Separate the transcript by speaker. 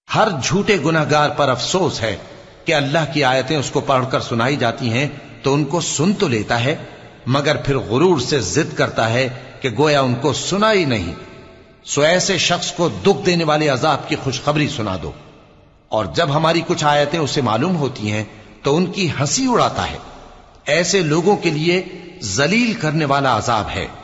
Speaker 1: हर झूठे गुनहगार पर अफसोस है कि अल्लाह की आयतें उसको पढ़कर सुनाई जाती हैं तो उनको सुन तो लेता है, मगर फिर गुरूर से जिद करता है कि गोया उनको सुना ही नहीं। सो ऐसे शख्स को दुख देने वाले अजाब की खुशखबरी सुना दो। और जब हमारी कुछ आयतें उसे मालूम होती हैं तो उनकी हंसी उड़ाता है। ऐसे लोगों के लिए जलील करने वाला अजाब है।